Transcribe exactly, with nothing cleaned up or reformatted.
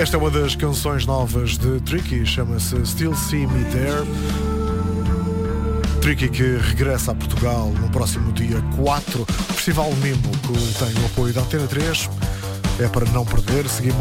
Esta é uma das canções novas de Tricky, chama-se Still See Me There. Tricky que regressa a Portugal no próximo dia quatro. O Festival Mimo, que tem o apoio da Antena três, é para não perder. Seguimos